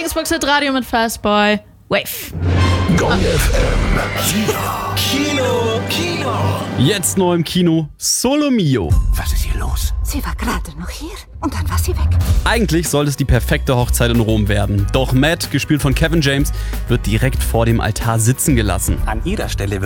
Lieblingsbox Radio mit Fastboy. Wave. Gong FM. Kino. Jetzt neu im Kino, Solo Mio. Was ist hier los? Sie war gerade noch hier und dann war sie weg. Eigentlich sollte es die perfekte Hochzeit in Rom werden. Doch Matt, gespielt von Kevin James, wird direkt vor dem Altar sitzen gelassen. An ihrer Stelle